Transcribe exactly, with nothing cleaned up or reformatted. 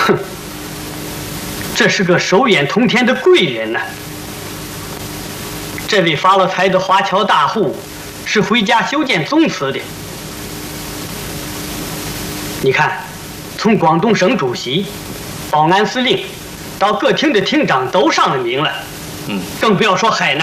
哼，这是个手眼通天的贵人呐、啊。这位发了财的华侨大户是回家修建宗祠的。你看，从广东省主席、保安司令到各厅的厅长都上了名了。嗯，更不要说海南。